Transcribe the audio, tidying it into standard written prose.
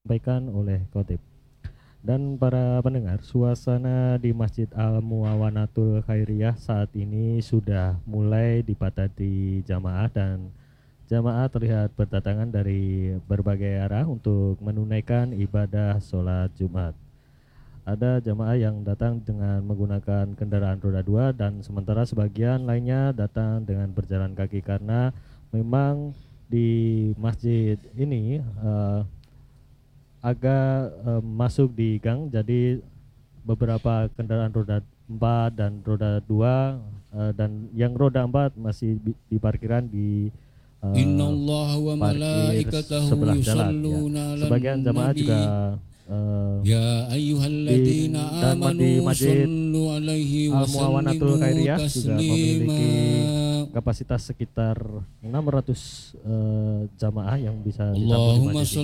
disampaikan oleh khotib. Dan para pendengar, suasana di Masjid Al-Muawanatul Khairiyah saat ini sudah mulai dipadati jamaah, dan jamaah terlihat berdatangan dari berbagai arah untuk menunaikan ibadah sholat Jumat. Ada jamaah yang datang dengan menggunakan kendaraan roda 2 dan sementara sebagian lainnya datang dengan berjalan kaki karena memang di masjid ini agak masuk di gang, jadi beberapa kendaraan roda 4 dan roda 2 dan yang roda 4 masih di parkiran di Innallaha wa parkir malaikatahu sebelah jalan ya. yusholluna 'alan Sebagian jamaah nabi. juga Ya ayyuhalladzina dan di amanu Masjid shallu alaihi wa Al-Muawanatul sallimu Khairiyah juga memiliki taslima. kapasitas sekitar 600 jamaah yang bisa ditampung di Allahumma masjid ini.